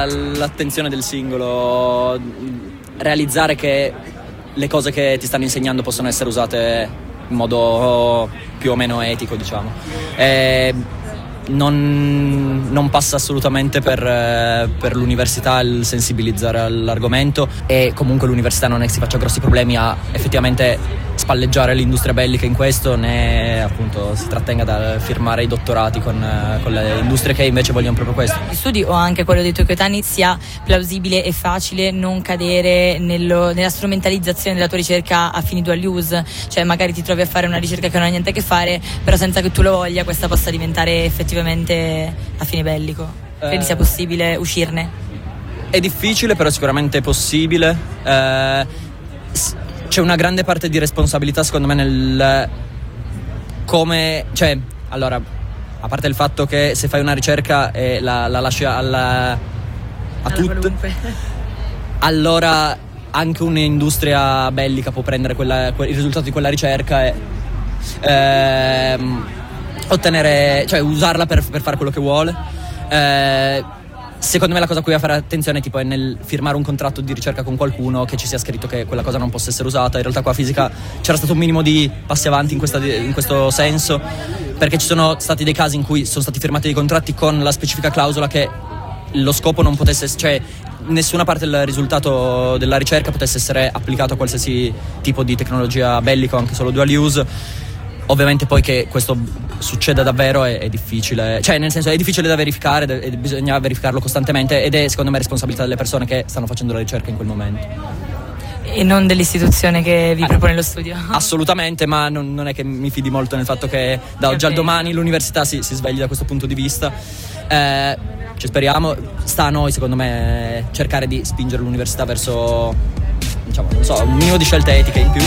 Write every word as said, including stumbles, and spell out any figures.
l'attenzione del singolo, realizzare che le cose che ti stanno insegnando possono essere usate in modo più o meno etico, diciamo. E non, non passa assolutamente per, per l'università il sensibilizzare all'argomento, e comunque l'università non è che si faccia grossi problemi a effettivamente spalleggiare l'industria bellica in questo, né appunto si trattenga da firmare i dottorati con, con le industrie che invece vogliono proprio questo. Gli studi o anche quello dei tuoi coetanei sia plausibile e facile non cadere nello, nella strumentalizzazione della tua ricerca a fini dual use, cioè magari ti trovi a fare una ricerca che non ha niente a che fare, però senza che tu lo voglia questa possa diventare effettivamente a fine bellico. Credi eh, sia possibile uscirne? È difficile, però sicuramente è possibile. Eh, c'è una grande parte di responsabilità secondo me nel come, cioè, allora, a parte il fatto che se fai una ricerca e la, la lasci alla, a tutti, allora anche un'industria bellica può prendere quella, il risultato di quella ricerca e ehm, ottenere, cioè usarla per, per fare quello che vuole. Eh, secondo me la cosa a cui va a fare attenzione tipo è nel firmare un contratto di ricerca con qualcuno che ci sia scritto che quella cosa non possa essere usata. In realtà qua a fisica c'era stato un minimo di passi avanti in, questa, in questo senso, perché ci sono stati dei casi in cui sono stati firmati dei contratti con la specifica clausola che lo scopo non potesse, cioè nessuna parte del risultato della ricerca potesse essere applicato a qualsiasi tipo di tecnologia bellica o anche solo dual use. Ovviamente poi che questo succeda davvero è, è difficile, cioè nel senso è difficile da verificare e bisogna verificarlo costantemente, ed è secondo me responsabilità delle persone che stanno facendo la ricerca in quel momento. E non dell'istituzione che vi eh, propone lo studio? Assolutamente, ma non, non è che mi fidi molto nel fatto che da oggi okay. al domani l'università si, si svegli da questo punto di vista. Eh, ci speriamo, sta a noi secondo me cercare di spingere l'università verso, diciamo, non so, un minimo di scelte etiche in più.